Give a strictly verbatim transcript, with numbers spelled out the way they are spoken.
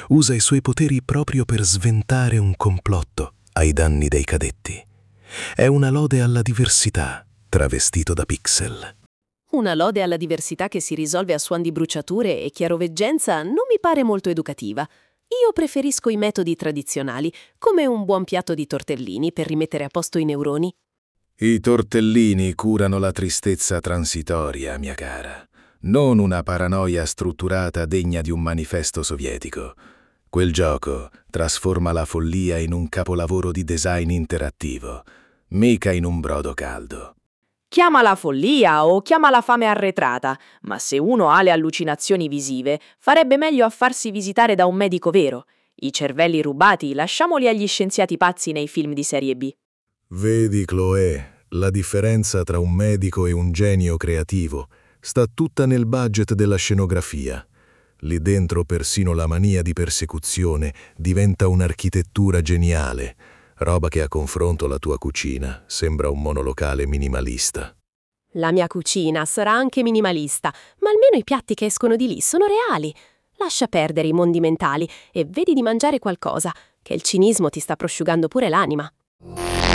Usa i suoi poteri proprio per sventare un complotto ai danni dei cadetti. È una lode alla diversità, travestito da pixel. Una lode alla diversità che si risolve a suon di bruciature e chiaroveggenza non mi pare molto educativa. Io preferisco i metodi tradizionali, come un buon piatto di tortellini per rimettere a posto i neuroni. I tortellini curano la tristezza transitoria, mia cara, non una paranoia strutturata degna di un manifesto sovietico. Quel gioco trasforma la follia in un capolavoro di design interattivo, mica in un brodo caldo. Chiamala follia o chiamala fame arretrata, ma se uno ha le allucinazioni visive, farebbe meglio a farsi visitare da un medico vero. I cervelli rubati lasciamoli agli scienziati pazzi nei film di serie B. Vedi, Chloé, la differenza tra un medico e un genio creativo sta tutta nel budget della scenografia. Lì dentro persino la mania di persecuzione diventa un'architettura geniale, roba che a confronto la tua cucina sembra un monolocale minimalista. La mia cucina sarà anche minimalista, ma almeno i piatti che escono di lì sono reali. Lascia perdere i mondi mentali e vedi di mangiare qualcosa, che il cinismo ti sta prosciugando pure l'anima.